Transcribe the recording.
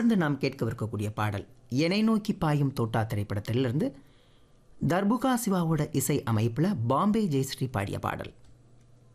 தொடர்ந்து நாம் கேட்கவிருக்கக்கூடிய பாடல் என்னை நோக்கி பாயும் தோட்டா திரைப்படத்திலிருந்து தர்புகா சிவாவோட இசை அமைப்பில் பாம்பே ஜெயஸ்ரீ பாடிய பாடல்.